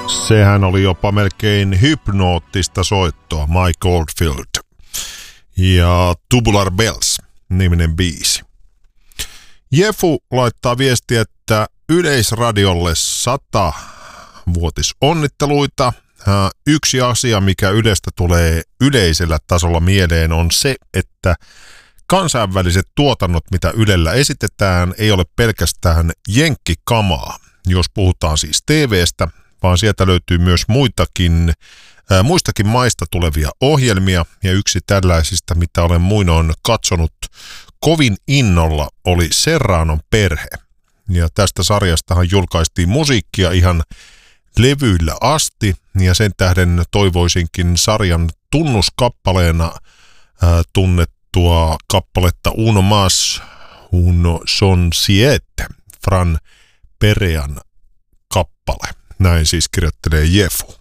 Sehän oli jopa melkein hypnoottista soittoa, Mike Oldfield ja Tubular Bells -niminen biisi. Jefu laittaa viestiä, että Yleisradiolle 100-vuotisonnitteluita. Yksi asia, mikä Ylestä tulee yleisellä tasolla mieleen, on se, että kansainväliset tuotannot, mitä Ylellä esitetään, ei ole pelkästään jenkkikamaa, jos puhutaan siis TV:stä, vaan sieltä löytyy myös muistakin maista tulevia ohjelmia, ja yksi tällaisista, mitä olen muinoin katsonut kovin innolla, oli Serranon perhe. Ja tästä sarjastahan julkaistiin musiikkia ihan levyillä asti, ja sen tähden toivoisinkin sarjan tunnuskappaleena tunnettua kappaletta Uno Mas, Uno Son Siete, Fran Perean kappale. Näin siis kirjoittelee Jefu.